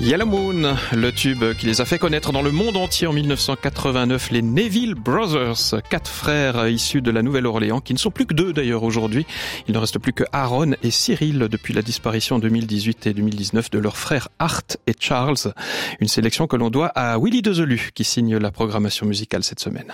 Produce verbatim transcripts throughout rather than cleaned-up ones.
Yellow Moon, le tube qui les a fait connaître dans le monde entier en mille neuf cent quatre-vingt-neuf, les Neville Brothers, quatre frères issus de la Nouvelle-Orléans, qui ne sont plus que deux d'ailleurs aujourd'hui. Il ne reste plus que Aaron et Cyril depuis la disparition en deux mille dix-huit et deux mille dix-neuf de leurs frères Art et Charles. Une sélection que l'on doit à Willy Dezelu qui signe la programmation musicale cette semaine.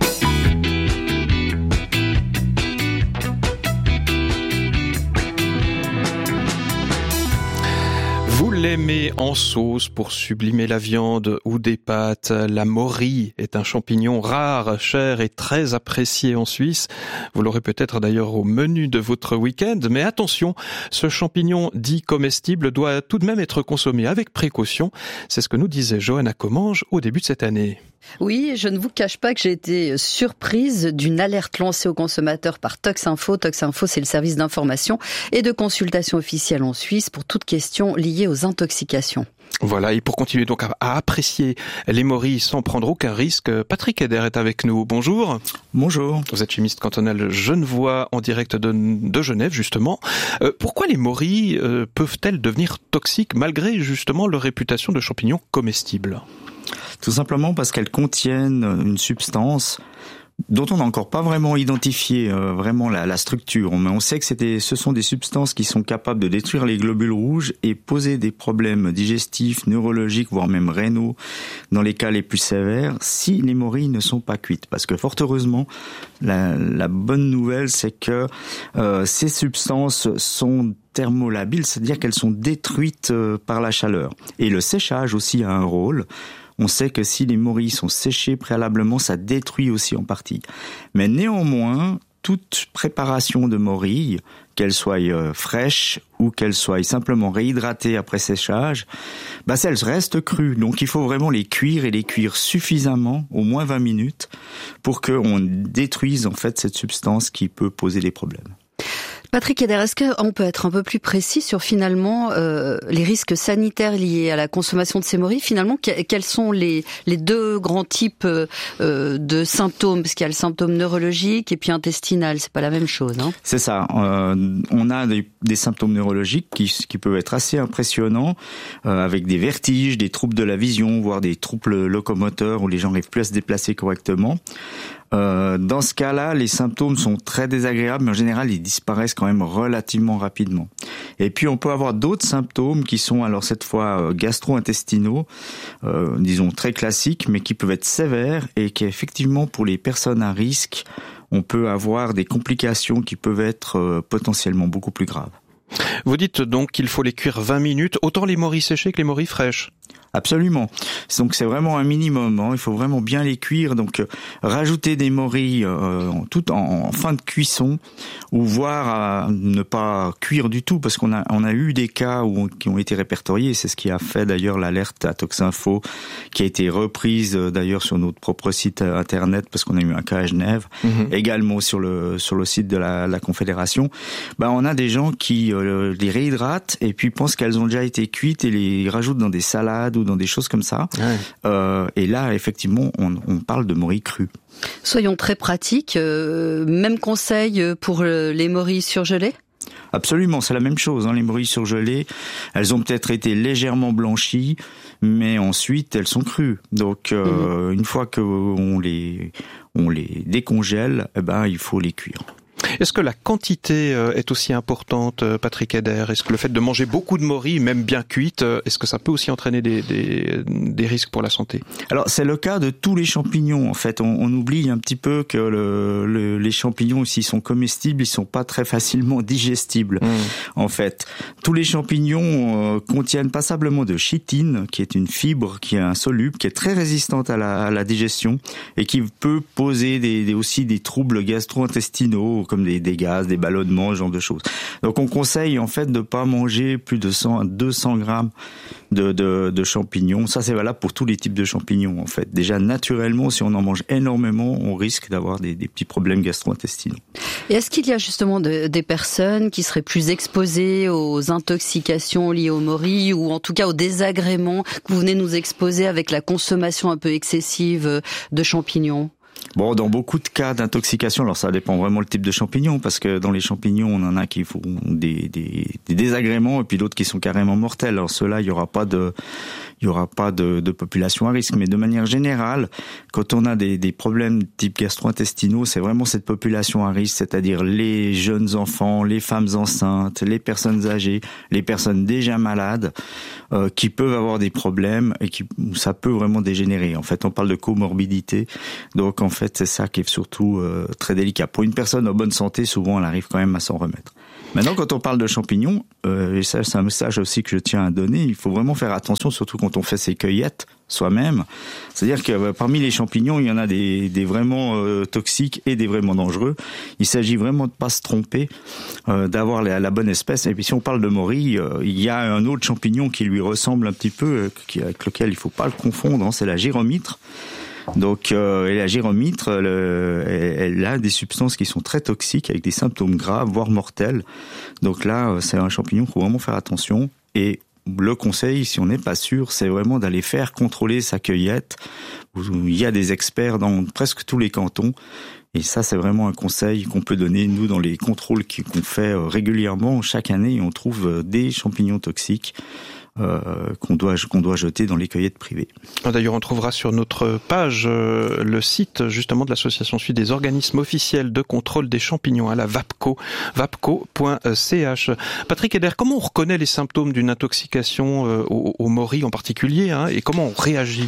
Vous l'aimez en sauce pour sublimer la viande ou des pâtes. La morille est un champignon rare, cher et très apprécié en Suisse. Vous l'aurez peut-être d'ailleurs au menu de votre week-end. Mais attention, ce champignon dit comestible doit tout de même être consommé avec précaution. C'est ce que nous disait Johanna Commange au début de cette année. Oui, je ne vous cache pas que j'ai été surprise d'une alerte lancée aux consommateurs par Toxinfo. Toxinfo, c'est le service d'information et de consultation officielle en Suisse pour toute question liée aux intoxications. Voilà, et pour continuer donc à, à apprécier les morilles sans prendre aucun risque, Patrick Eder est avec nous. Bonjour. Bonjour. Vous êtes chimiste cantonal genevois en direct de, de Genève, justement. Euh, pourquoi les morilles euh, peuvent-elles devenir toxiques malgré justement leur réputation de champignons comestibles ? Tout simplement parce qu'elles contiennent une substance dont on n'a encore pas vraiment identifié euh, vraiment la, la structure. Mais on sait que c'était, ce sont des substances qui sont capables de détruire les globules rouges et poser des problèmes digestifs, neurologiques, voire même rénaux, dans les cas les plus sévères, si les morilles ne sont pas cuites. Parce que fort heureusement, la, la bonne nouvelle, c'est que euh, ces substances sont thermolabiles, c'est-à-dire qu'elles sont détruites euh, par la chaleur. Et le séchage aussi a un rôle. On sait que si les morilles sont séchées préalablement, ça détruit aussi en partie. Mais néanmoins, toute préparation de morilles, qu'elle soit euh, fraîche ou qu'elle soit simplement réhydratée après séchage, bah, elles restent crues. Donc il faut vraiment les cuire et les cuire suffisamment, au moins vingt minutes, pour qu'on détruise en fait cette substance qui peut poser des problèmes. Patrick Eder, est-ce qu'on peut être un peu plus précis sur finalement euh, les risques sanitaires liés à la consommation de ces morilles ? Finalement, que, quels sont les, les deux grands types euh, de symptômes ? Parce qu'il y a le symptôme neurologique et puis intestinal, c'est pas la même chose, hein ? C'est ça. Euh, on a des, des symptômes neurologiques qui, qui peuvent être assez impressionnants, euh, avec des vertiges, des troubles de la vision, voire des troubles locomoteurs où les gens n'arrivent plus à se déplacer correctement. Euh, dans ce cas-là, les symptômes sont très désagréables, mais en général, ils disparaissent quand même relativement rapidement. Et puis, on peut avoir d'autres symptômes qui sont alors cette fois euh, gastro-intestinaux, euh, disons très classiques, mais qui peuvent être sévères et qui effectivement, pour les personnes à risque, on peut avoir des complications qui peuvent être euh, potentiellement beaucoup plus graves. Vous dites donc qu'il faut les cuire vingt minutes, autant les morilles séchées que les morilles fraîches. Absolument. Donc c'est vraiment un minimum. Hein. Il faut vraiment bien les cuire. Donc euh, rajouter des morilles euh, en, tout, en, en fin de cuisson, ou voire à ne pas cuire du tout, parce qu'on a on a eu des cas où, qui ont été répertoriés. C'est ce qui a fait d'ailleurs l'alerte à Toxinfo, qui a été reprise euh, d'ailleurs sur notre propre site internet, parce qu'on a eu un cas à Genève, mm-hmm. également sur le sur le site de la, la Confédération. Ben on a des gens qui euh, les réhydratent et puis pensent qu'elles ont déjà été cuites et les rajoutent dans des salades ou dans des choses comme ça. Ouais. Euh, et là, effectivement, on, on parle de morilles crues. Soyons très pratiques. Euh, même conseil pour les morilles surgelées ? Absolument, c'est la même chose. Hein. Les morilles surgelées, elles ont peut-être été légèrement blanchies, mais ensuite elles sont crues. Donc, euh, mmh. une fois qu'on les on les décongèle, eh ben il faut les cuire. Est-ce que la quantité est aussi importante, Patrick Eder ? Est-ce que le fait de manger beaucoup de morilles, même bien cuites, est-ce que ça peut aussi entraîner des, des, des risques pour la santé ? Alors, c'est le cas de tous les champignons. En fait, on, on oublie un petit peu que le, le, les champignons, s'ils sont comestibles, ils sont pas très facilement digestibles. Mmh. En fait, tous les champignons euh, contiennent passablement de chitine, qui est une fibre qui est insoluble, qui est très résistante à la, à la digestion et qui peut poser des, des, aussi des troubles gastro-intestinaux, comme des, des gaz, des ballonnements, ce genre de choses. Donc on conseille en fait de pas manger plus de cent à deux cents grammes de, de, de champignons. Ça c'est valable pour tous les types de champignons en fait. Déjà naturellement, si on en mange énormément, on risque d'avoir des, des petits problèmes gastro-intestinaux. Et est-ce qu'il y a justement de, des personnes qui seraient plus exposées aux intoxications liées aux morilles ou en tout cas aux désagréments que vous venez nous exposer avec la consommation un peu excessive de champignons ? Bon, dans beaucoup de cas d'intoxication, alors ça dépend vraiment le type de champignon, parce que dans les champignons, on en a qui font des, des, des désagréments et puis d'autres qui sont carrément mortels. Alors ceux-là, il y aura pas de, il y aura pas de, de population à risque. Mais de manière générale, quand on a des, des problèmes type gastro-intestinaux, c'est vraiment cette population à risque, c'est-à-dire les jeunes enfants, les femmes enceintes, les personnes âgées, les personnes déjà malades, euh, qui peuvent avoir des problèmes et qui, ça peut vraiment dégénérer. En fait, on parle de comorbidité. Donc, en fait, En fait, c'est ça qui est surtout euh, très délicat. Pour une personne en bonne santé, souvent, elle arrive quand même à s'en remettre. Maintenant, quand on parle de champignons, euh, et ça, c'est un message aussi que je tiens à donner, il faut vraiment faire attention, surtout quand on fait ses cueillettes soi-même. C'est-à-dire que euh, parmi les champignons, il y en a des, des vraiment euh, toxiques et des vraiment dangereux. Il s'agit vraiment de pas se tromper, euh, d'avoir la, la bonne espèce. Et puis, si on parle de morilles, euh, il y a un autre champignon qui lui ressemble un petit peu, euh, qui, avec lequel il faut pas le confondre, hein, c'est la gyromitre. Donc, euh, et la gyromitre, elle, elle a des substances qui sont très toxiques avec des symptômes graves, voire mortels. Donc là, c'est un champignon qu'il faut vraiment faire attention. Et le conseil, si on n'est pas sûr, c'est vraiment d'aller faire contrôler sa cueillette. Il y a des experts dans presque tous les cantons. Et ça, c'est vraiment un conseil qu'on peut donner, nous, dans les contrôles qu'on fait régulièrement. Chaque année, on trouve des champignons toxiques. Euh, qu'on doit qu'on doit jeter dans les cueillettes privées. D'ailleurs, on trouvera sur notre page euh, le site justement de l'association suisse des organismes officiels de contrôle des champignons, à la VAPCO, vapco point c h. Patrick Eder, comment on reconnaît les symptômes d'une intoxication euh, aux, aux morilles en particulier, hein, et comment on réagit?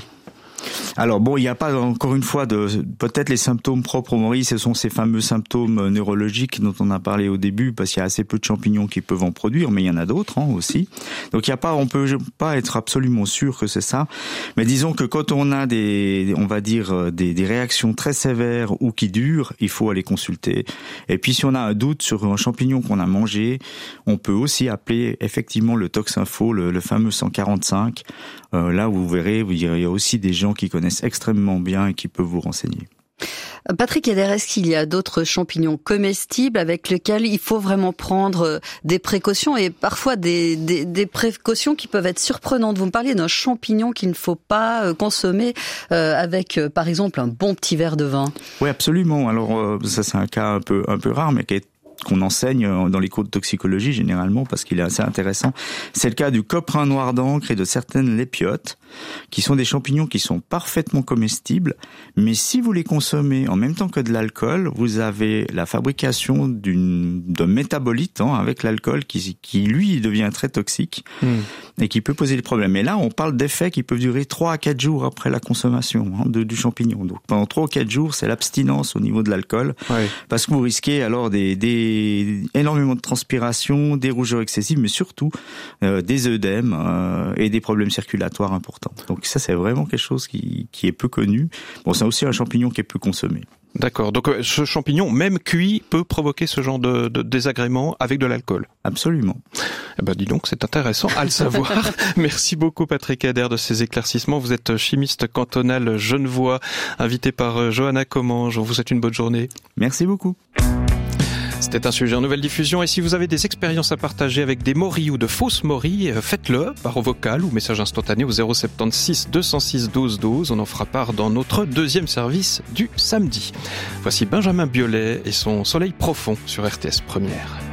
Alors bon, il n'y a pas encore une fois de peut-être les symptômes propres aux morilles, ce sont ces fameux symptômes neurologiques dont on a parlé au début, parce qu'il y a assez peu de champignons qui peuvent en produire, mais il y en a d'autres hein, aussi. Donc il y a pas, on peut pas être absolument sûr que c'est ça. Mais disons que quand on a des, on va dire des, des réactions très sévères ou qui durent, il faut aller consulter. Et puis si on a un doute sur un champignon qu'on a mangé, on peut aussi appeler effectivement le Toxinfo, le, le fameux cent quarante-cinq. Euh, là, vous verrez, il y a aussi des gens qui connaissent extrêmement bien et qui peuvent vous renseigner. Patrick Eder, est-ce qu'il y a d'autres champignons comestibles avec lesquels il faut vraiment prendre des précautions et parfois des, des, des précautions qui peuvent être surprenantes? Vous me parliez d'un champignon qu'il ne faut pas consommer euh, avec, euh, par exemple, un bon petit verre de vin. Oui, absolument. Alors, euh, ça c'est un cas un peu, un peu rare, mais qui est qu'on enseigne dans les cours de toxicologie généralement parce qu'il est assez intéressant. C'est le cas du coprin noir d'encre et de certaines lépiotes qui sont des champignons qui sont parfaitement comestibles, mais si vous les consommez en même temps que de l'alcool, vous avez la fabrication d'une d'un métabolite hein, avec l'alcool qui qui lui devient très toxique mmh. et qui peut poser des problèmes. Et là, on parle d'effets qui peuvent durer trois à quatre jours après la consommation hein, de, du champignon. Donc pendant trois ou quatre jours, c'est l'abstinence au niveau de l'alcool ouais. parce que vous risquez alors des des énormément de transpiration, des rougeurs excessives, mais surtout euh, des œdèmes euh, et des problèmes circulatoires importants. Donc ça, c'est vraiment quelque chose qui, qui est peu connu. Bon, c'est aussi un champignon qui est peu consommé. D'accord. Donc ce champignon, même cuit, peut provoquer ce genre de, de désagrément avec de l'alcool. Absolument. Eh ben, dis donc, c'est intéressant à le savoir. Merci beaucoup, Patrick Eder, de ces éclaircissements. Vous êtes chimiste cantonal genevois, invité par Johanna Commange. On vous souhaite une bonne journée. Merci beaucoup. C'était un sujet en nouvelle diffusion et si vous avez des expériences à partager avec des morilles ou de fausses morilles, faites-le par vocal ou message instantané au zéro sept six deux zéro six douze douze. On en fera part dans notre deuxième service du samedi. Voici Benjamin Biolay et son Soleil profond sur R T S Première.